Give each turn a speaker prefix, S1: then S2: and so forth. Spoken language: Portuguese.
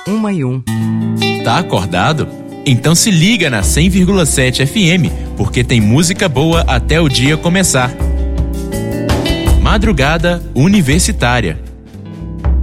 S1: 1 e 1.
S2: Tá acordado? Então se liga na 100,7 FM, porque tem música boa até o dia começar. Madrugada Universitária.